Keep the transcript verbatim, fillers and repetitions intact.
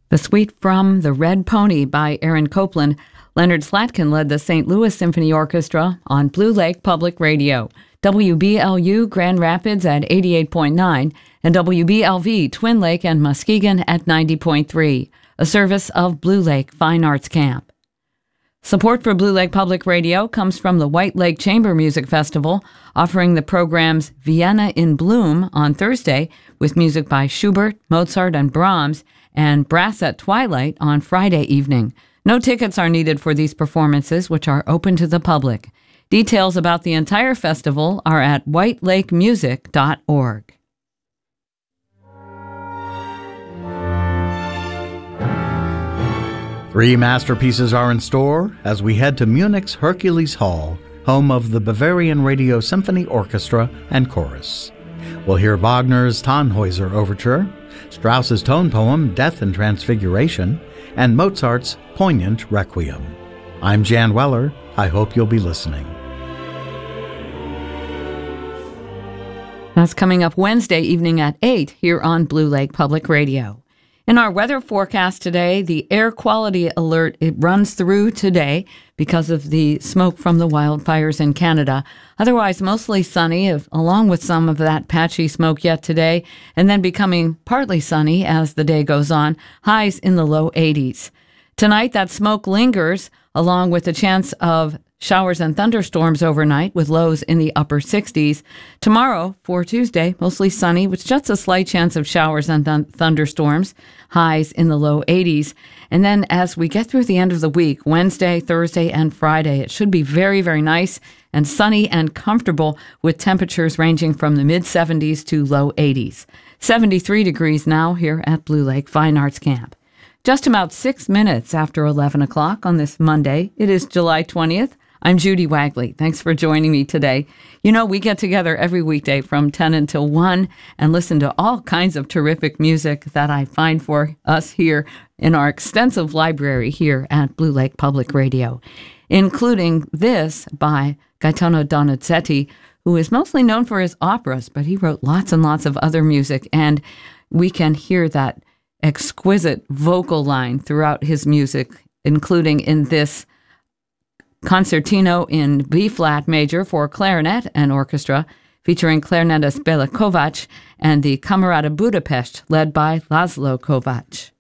The Suite from The Red Pony by Aaron Copland. Leonard Slatkin led the Saint Louis Symphony Orchestra on Blue Lake Public Radio. W B L U Grand Rapids at eighty-eight point nine and W B L V Twin Lake and Muskegon at ninety point three. A service of Blue Lake Fine Arts Camp. Support for Blue Lake Public Radio comes from the White Lake Chamber Music Festival, offering the programs Vienna in Bloom on Thursday with music by Schubert, Mozart, and Brahms, and Brass at Twilight on Friday evening. No tickets are needed for these performances, which are open to the public. Details about the entire festival are at white lake music dot org. Three masterpieces are in store as we head to Munich's Hercules Hall, home of the Bavarian Radio Symphony Orchestra and Chorus. We'll hear Wagner's Tannhäuser Overture, Strauss's tone poem Death and Transfiguration, and Mozart's Poignant Requiem. I'm Jan Weller. I hope you'll be listening. That's coming up Wednesday evening at eight here on Blue Lake Public Radio. In our weather forecast today, the air quality alert, it runs through today because of the smoke from the wildfires in Canada. Otherwise, mostly sunny, along with some of that patchy smoke yet today, and then becoming partly sunny as the day goes on, highs in the low eighties. Tonight, that smoke lingers, along with the chance of showers and thunderstorms overnight with lows in the upper sixties. Tomorrow, for Tuesday, mostly sunny with just a slight chance of showers and th- thunderstorms, highs in the low eighties. And then as we get through the end of the week, Wednesday, Thursday, and Friday, it should be very, very nice and sunny and comfortable with temperatures ranging from the mid-seventies to low eighties. seventy-three degrees now here at Blue Lake Fine Arts Camp. Just about six minutes after eleven o'clock on this Monday, it is July twentieth. I'm Judy Wagley. Thanks for joining me today. You know, we get together every weekday from ten until one and listen to all kinds of terrific music that I find for us here in our extensive library here at Blue Lake Public Radio, including this by Gaetano Donizetti, who is mostly known for his operas, but he wrote lots and lots of other music, and we can hear that exquisite vocal line throughout his music, including in this concertino in B-flat major for clarinet and orchestra, featuring clarinetist Bela Kovac and the Camerata Budapest, led by Laszlo Kovac.